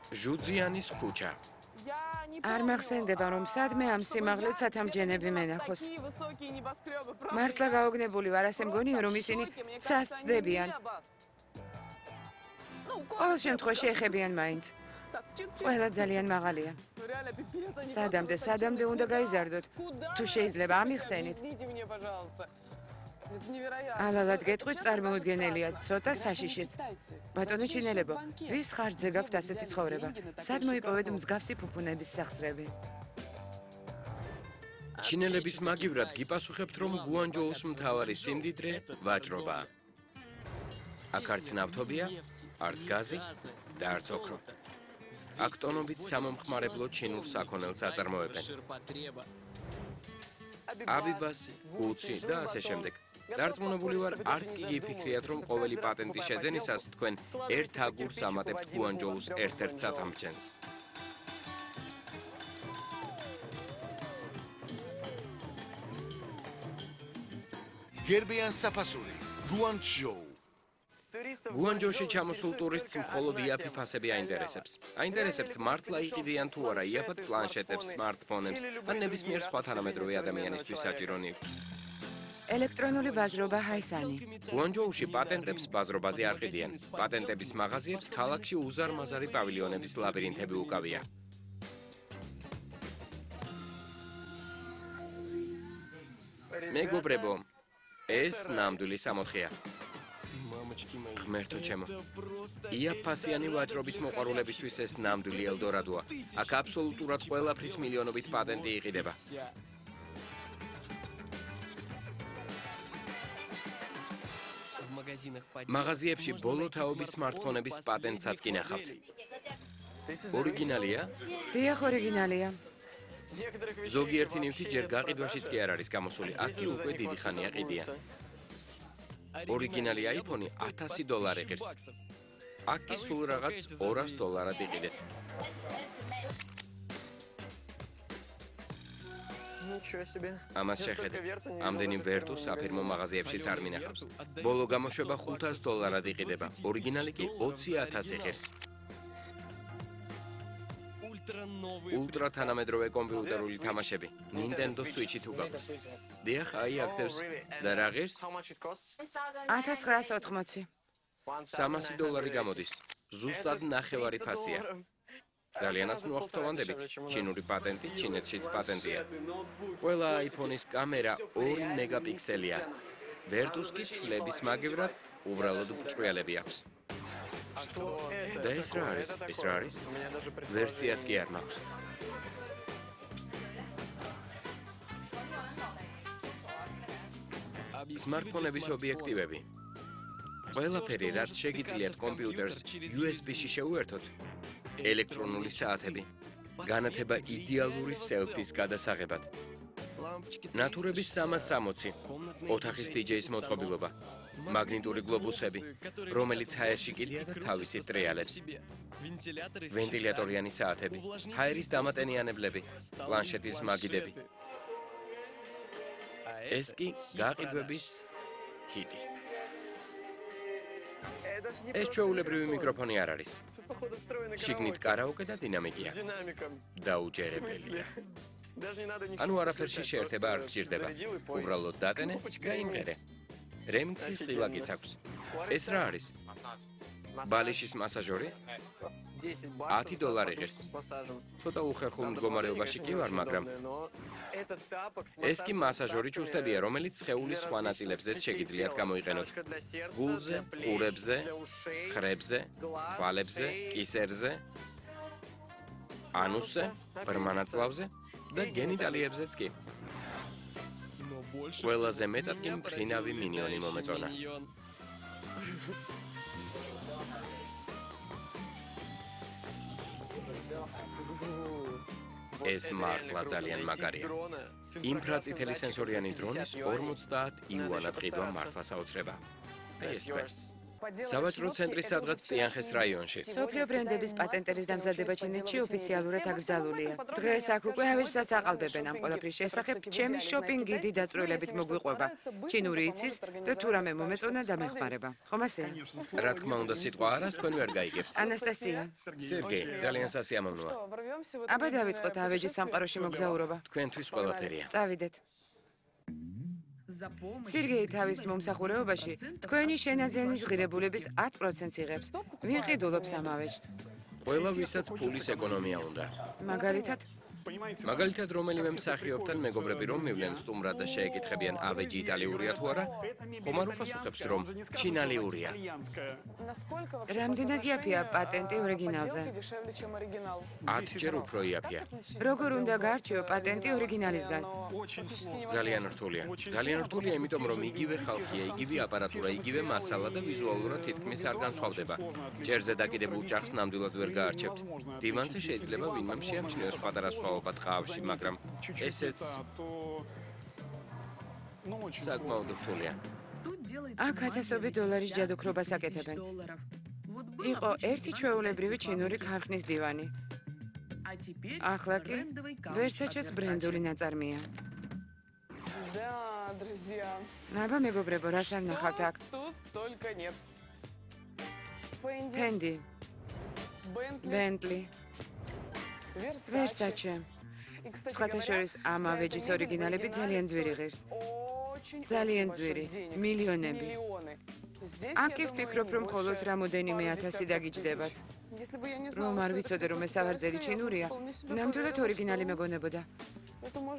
ჟუძიანის ქუჩა. არ მახსენდება, რომ სადმე ამ სიმაღლით სათამჯენები მენახოს. მართლა გაოგნებული ვარ, ასე მგონია, რომ ისინი წასწდებიან. ყოველ შემთხვევაში ეხებიან მაინც. ყველა ძალიან მაღალია. სადამდე უნდა გაიზარდოთ. თუ შეიძლება ამიხსენით. ალალად გეტყვით, წარმოუდგენელია, ცოტა საშიშიც. ბატონო ჩინელებო, ვის ხარჯზე გაქვთ ასეთი ცხოვრება? სად მოიპოვეთ მსგავსი ფუფუნების სახსრები? ჩინელების მაგივრად გიპასუხებთ, რომ გუანჯოუს მთავარი სიმდიდრე ვაჭრობაა. აქ არც ნავთობია, არც გაზი და არც ოქრო. აქ ტონობით სამომხმარებლო ჩინურ საქონელს აწარმოებენ. აბიბას, გუცი და ასე შემდეგ. დარწმუნებული ვარ, არც კი გიფიქრიათ, რომ ყოველი პატენტის შეძენისას თქვენ ერთ აგურს ამატებთ გუანჯოუს ერთ-ერთ სათამბჯენს. გერბიან საფასური, გუანჯოუ. გუანჯოუში ჩამოსულ ტურისტს მხოლოდ იაფი ფასები აინტერესებს. აინტერესებთ მართლა იყიდიან თუ არა იაფად პლანშეტებს, სმარტფონებს, ან ნებისმიერ სხვა თანამედროვე ადამიანისთვის საჭირო ნივთს. ელექტრონული ბაზრობა ჰაისანი. გუანჯოუში პატენტებს ბაზრობაზე არ ყიდიან. პატენტების მაღაზიებს ქალაქში უზარმაზარი პავილიონების ლაბირინთები უკავია. მეგობრებო, ეს ნამდვილი სამოთხეა. ღმერთო ჩემო, იაფფასიანი ვაჭრობის მოყვარულებისთვის ეს ნამდვილი ელდორადოა. აქ აბსოლუტურად ყველაფრის მილიონობით პატენტი იყიდება. მაღაზიებში ბოლო თაობის სმარტფონების პატენტსაც კი ნახავთ. ორიგინალია? დიახ, ორიგინალია. ზოგიერთი ნივთი ჯერ გაყიდვაშიც კი არ არის გამოსული. აქ კი უკვე დიდი ხანია ყიდიან. ორიგინალი აიფონი $1000 ღირს. აქ კი სულ რაღაც $200 იყიდეთ. ამას შეხედეთ. ამდენი ვერტუ საფირმო მაღაზიებშიც არ მინახავს. ბოლო გამოშვება $500 იყიდება. ორიგინალი კი 20000 ღირს. ულტრა თანამედროვე კომპიუტერული თამაშები. Nintendo Switch-ი თუ გაქვს. დიახ, აი აქდევს. და რა ღირს? $1980. $300 გამოდის. ზუსტად ნახევარი ფასია. ძალიანაც მოახტოვანდებით. ჩინური პატენტი, ჩინეთშიც პატენტია. ყველა iPhone-ის კამერა 2 მეგაპიქსელია. ვერტუს კი თვლების მაგივრად უბრალოდ ბრჭყიალები აქვს. და ეს რა არის? ეს რა არის? ვერსიაც კი არ მაქვს. სმარტფონების ობიექტივები. ყველაფერი, რაც შეგიძლიათ კომპიუტერს USB-ში შეუერთოთ. ელექტრონული საათები. განათება იდეალური სელფის გადასაღებად. ნატურების 360. ოთახის DJ-ის მოწყობილობა. მაგნიტური გლობუსები, რომელიც ჰაერში კიდია და თავისი ტრიალებს. ვენტილატორიანი საათები, ჰაერის დამატენიანებლები, პლანშეტის მაგიდები. ეს კი გაყიდვების ჰიტი. ეს ჩვეულებრივი მიკროფონი არ არის. შიგნით კარაოკე და დინამიკია. დაუჯერებელია. ანუ არაფერში შეერთება არ გჭირდება. უბრალოდ დატენე, გაიმღერე. რემიქსის ყილაკიც აქვს. ეს რა არის? ბალიშის მასაჟორი? $10 ღირს. ცოტა უხერხულ მდგომარეობაში კი ვარ, მაგრამ ეს კი მასაჟორი ჩუსტებია, რომელიც სხეულის სხვა ნაწილებზეც შეგიძლიათ გამოიყენოთ. გულზე, ყურებზე, ხრებზე, თვალებზე, კისერზე, ანუსზე, ბრმანაწლავზე და გენიტალიებზეც კი. ყველაზე მეტად კი მფრინავი მინიონი მომეწონა. ეს მართლა ძალიან მაგარია. ინფრაწითელი სენსორიანი დრონის 50 იუანად ყიდვა მართლა საოცრება. სავაჭრო ცენტრი სადღაც ტიანხეს რაიონში. სოფლიო ბრენდების პატენტების დამზადება ჩინეთში ოფიციალურად აკრძალულია. დღეს აქ უკვე ავეჯსაც აყალბებენ ამ ყველაფრის შესახებ. ჩემი შოპინგ გიდი დაწვრილებით მოგვიყვება. ჩინური იცის და თუ რამე მომეწონა დამეხმარება. ხომ ასე? რა თქმა უნდა, სიტყვა არას თქვენ ვერ გაიგებთ. ანასტასია, სერგეი, ძალიან სასიამოვნოა. აბა დავიწყოთ ავეჯის სამყაროში მოგზაურობა. თქვენთვის ყველაფერია. წავიდეთ. სერგეი თავის მომსახურეობაში თქვენი შენაძენის ღირებულების 10%-ს იღებს. ვინ ყიდულობს ამ ავეჯს? ყველა ვისაც ფულის ეკონომია უნდა. მაგალითად, მაგალითად, რომელიმე მსახიობთან მეგობრები რომ მივლენ სტუმრად და შეეკითხებიან ავეჯი იტალიურია თუ არა, ხომ არ უპასუხებს რომ ჩინალიურია. რამდენად იაფია პატენტი ორიგინალზე? 10-ჯერ უფრო იაფია. როგორ უნდა გარჩიო პატენტი ორიგინალისგან? ძალიან რთულია. ძალიან რთულია, იმიტომ რომ იგივე ხალხია, იგივე აპარატურა, იგივე მასალა და ვიზუალურად თითქმის არ განსხვავდება. ჭერზე დაკიდებულ ჭახს ნამდვილად ვერ გაარჩევთ. დივანზე შეიძლება ვინმე შეამჩნიოს პატარა სხვაობა ტყავში, მაგრამ ესეც საკმაოდ რთულია. აქ $1000 დოლარის ჯადოქრობას აკეთებენ. იყო ერთი ჩვეულებრივი ჩინური ქარხნის დივანი. ახლა კი ვერსაჩეს ბრენდული ნაწარმია. აბა მეგობრებო, რას არ ნახავთ აქ? Fendi, Bentley, Versace. სხვათა შორის ამ ავეჯის ორიგინალები ძალიან ძვირი ღირს. ძალიან ძვირი, მილიონები. აქ კი ვფიქრობ, რომ მხოლოდ რამოდენიმე 1000 დაგიჯდებათ. რომ არ ვიცოდე, რომ ეს ავარძელი ჩინურია, ნამდვილად ორიგინალი მეგონებოდა.